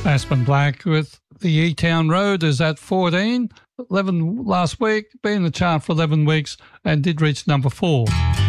Aspen Black with the E-Town Road is at 14. 11 last week, been in the chart for 11 weeks and did reach number 4.